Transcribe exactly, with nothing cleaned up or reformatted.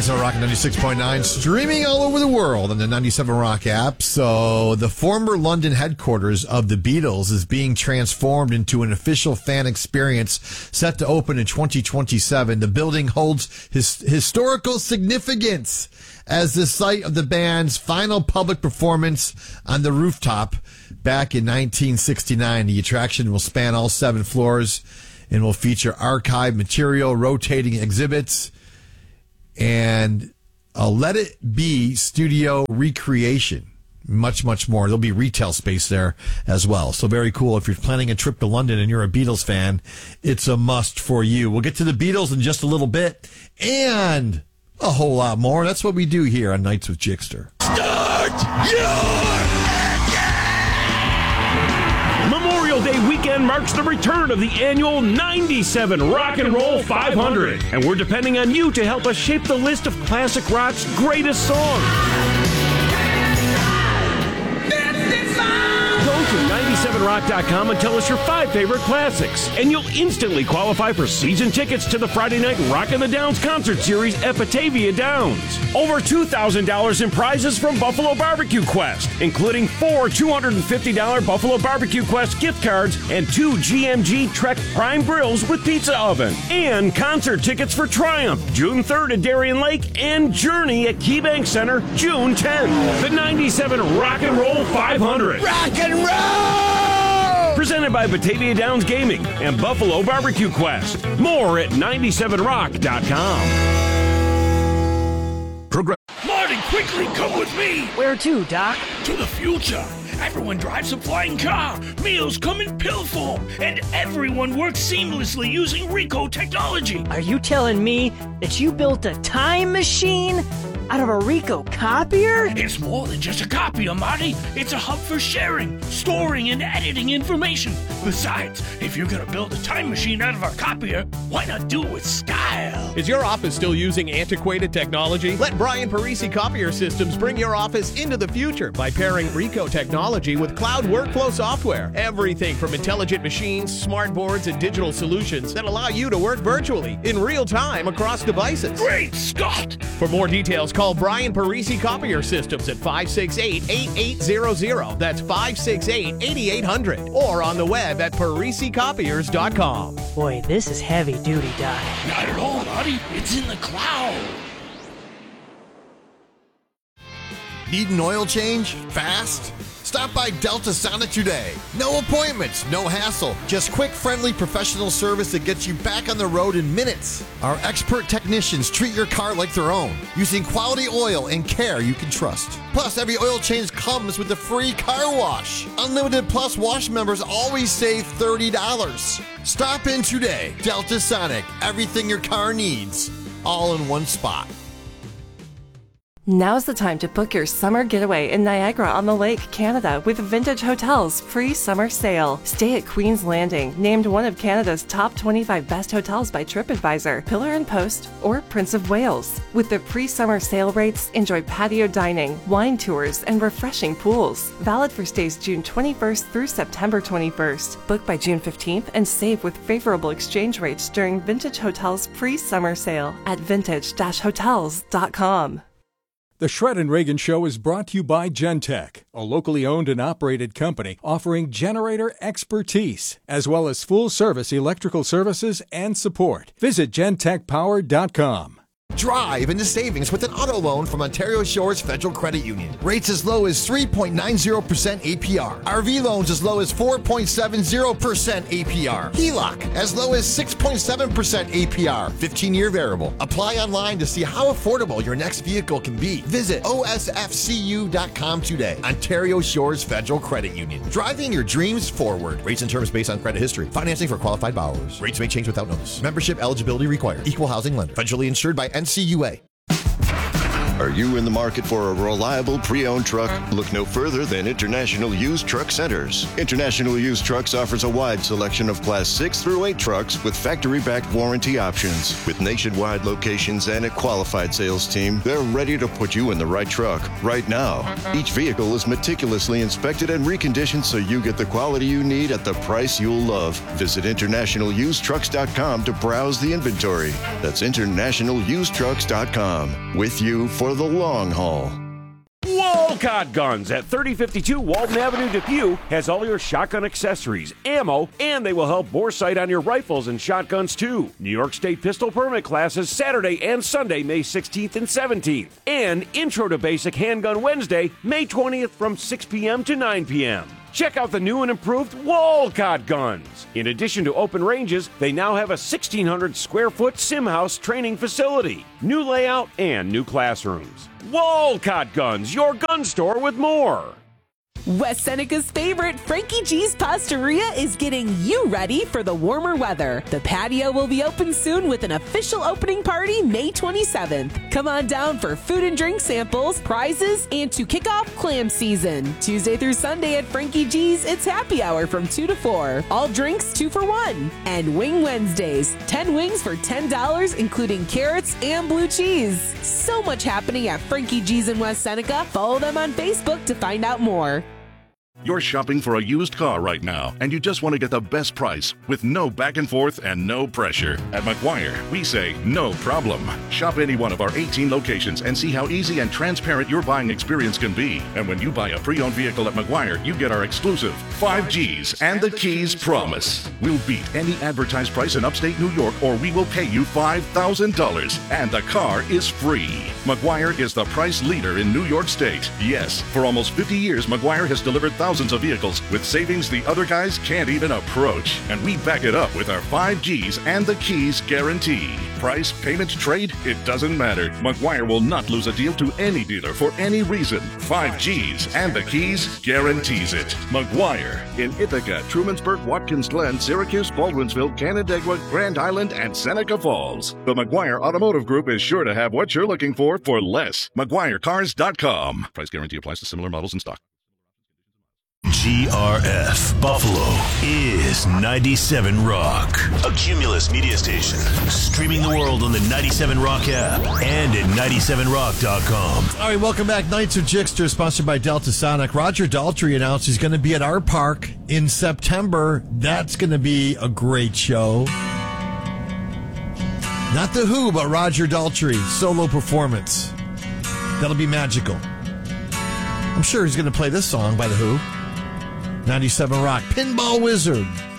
ninety-seven Rock and ninety-six point nine, streaming all over the world on the ninety-seven Rock app. So the former London headquarters of the Beatles is being transformed into an official fan experience set to open in twenty twenty-seven. The building holds his historical significance as the site of the band's final public performance on the rooftop back in nineteen sixty-nine. The attraction will span all seven floors and will feature archive material, rotating exhibits, and a Let It Be studio recreation. Much, much more. There'll be retail space there as well. So very cool. If you're planning a trip to London and you're a Beatles fan, it's a must for you. We'll get to the Beatles in just a little bit and a whole lot more. That's what we do here on Nights with Jigster. Start your Memorial Day weekend marks the return of the annual ninety-seven Rock and Roll five hundred, and we're depending on you to help us shape the list of classic rock's greatest songs. Go to ninety-seven rock dot com and tell us your five favorite classics, and you'll instantly qualify for season tickets to the Friday night Rock in the Downs concert series at Batavia Downs. Over two thousand dollars in prizes from Buffalo Barbecue Quest, including four two hundred fifty dollars Buffalo Barbecue Quest gift cards and two G M G Trek Prime Grills with pizza oven, and concert tickets for Triumph June third at Darien Lake and Journey at KeyBank Center June tenth. The ninety-seven Rock and Roll five hundred. Rock and roll! Presented by Batavia Downs Gaming and Buffalo Barbecue Quest. More at ninety-seven rock dot com. Program- Marty, quickly come with me! Where to, Doc? To the future. Everyone drives a flying car. Meals come in pill form. And everyone works seamlessly using Rico technology. Are you telling me that you built a time machine out of a Rico copier? It's more than just a copier, Marty. It's a hub for sharing, storing, and editing information. Besides, if you're gonna build a time machine out of a copier, why not do it with style? Is your office still using antiquated technology? Let Brian Parisi Copier Systems bring your office into the future by pairing Rico technology with cloud workflow software. Everything from intelligent machines, smart boards, and digital solutions that allow you to work virtually in real time across devices. Great Scott! For more details, call Brian Parisi Copier Systems at five six eight, eight eight zero zero. That's five six eight, eight eight zero zero. Or on the web at parisi copiers dot com. Boy, this is heavy duty, Doc. Not at all, Marty. It's in the cloud. Need an oil change? Fast? Stop by Delta Sonic today. No appointments, no hassle. Just quick, friendly, professional service that gets you back on the road in minutes. Our expert technicians treat your car like their own, using quality oil and care you can trust. Plus, every oil change comes with a free car wash. Unlimited Plus Wash members always save thirty dollars. Stop in today. Delta Sonic, everything your car needs, all in one spot. Now's the time to book your summer getaway in Niagara-on-the-Lake, Canada with Vintage Hotels free summer sale. Stay at Queen's Landing, named one of Canada's top twenty-five best hotels by TripAdvisor, Pillar and Post, or Prince of Wales. With the pre-summer sale rates, enjoy patio dining, wine tours, and refreshing pools. Valid for stays June twenty-first through September twenty-first. Book by June fifteenth and save with favorable exchange rates during Vintage Hotels pre-summer sale at vintage dash hotels dot com. The Shred and Reagan Show is brought to you by Gentech, a locally owned and operated company offering generator expertise, as well as full-service electrical services and support. Visit gentech power dot com. Drive into savings with an auto loan from Ontario Shores Federal Credit Union. Rates as low as three point nine zero percent A P R. R V loans as low as four point seven zero percent A P R. H E L O C as low as six point seven percent A P R. fifteen-year variable. Apply online to see how affordable your next vehicle can be. Visit O S F C U dot com today. Ontario Shores Federal Credit Union. Driving your dreams forward. Rates and terms based on credit history. Financing for qualified borrowers. Rates may change without notice. Membership eligibility required. Equal housing lender. Federally insured by N C U A. Are you in the market for a reliable pre-owned truck? Look no further than International Used Truck Centers. International Used Trucks offers a wide selection of Class six through eight trucks with factory-backed warranty options. With nationwide locations and a qualified sales team, they're ready to put you in the right truck right now. Each vehicle is meticulously inspected and reconditioned so you get the quality you need at the price you'll love. Visit international used trucks dot com to browse the inventory. That's international used trucks dot com. With you for the long haul. Walcott Guns at thirty fifty-two Walton Avenue, Depew has all your shotgun accessories, ammo, and they will help bore sight on your rifles and shotguns too. New York State pistol permit classes Saturday and Sunday, May sixteenth and seventeenth. And Intro to Basic Handgun Wednesday, May twentieth from six p.m. to nine p.m. Check out the new and improved Walcott Guns. In addition to open ranges, they now have a sixteen hundred square foot sim house training facility, new layout, and new classrooms. Walcott Guns, your gun store with more. West Seneca's favorite, Frankie G's Pastaria, is getting you ready for the warmer weather. The patio will be open soon with an official opening party May twenty-seventh. Come on down for food and drink samples, prizes, and to kick off clam season. Tuesday through Sunday at Frankie G's, it's happy hour from two to four. All drinks two for one. And Wing Wednesdays, ten wings for ten dollars, including carrots and blue cheese. So much happening at Frankie G's in West Seneca. Follow them on Facebook to find out more. You're shopping for a used car right now, and you just want to get the best price with no back and forth and no pressure. At McGuire, we say no problem. Shop any one of our eighteen locations and see how easy and transparent your buying experience can be. And when you buy a pre-owned vehicle at McGuire, you get our exclusive five G's and the Keys promise. We'll beat any advertised price in upstate New York, or we will pay you five thousand dollars, and the car is free. McGuire is the price leader in New York State. Yes, for almost fifty years, McGuire has delivered thousands of vehicles with savings the other guys can't even approach. And we back it up with our five G's and the Keys guarantee. Price, payment, trade, it doesn't matter. McGuire will not lose a deal to any dealer for any reason. five G's and the Keys guarantees it. McGuire in Ithaca, Trumansburg, Watkins Glen, Syracuse, Baldwinsville, Canandaigua, Grand Island, and Seneca Falls. The McGuire Automotive Group is sure to have what you're looking for for less. McGuire Cars dot com. Price guarantee applies to similar models in stock. G R F Buffalo is ninety-seven Rock, a Cumulus media station, streaming the world on the ninety-seven Rock app and at ninety-seven rock dot com. All right, welcome back. Knights of Gixter, sponsored by Delta Sonic. Roger Daltrey announced he's going to be at our park in September. That's going to be a great show. Not The Who, but Roger Daltrey, solo performance. That'll be magical. I'm sure he's going to play this song by The Who. ninety-seven Rock, Pinball Wizard.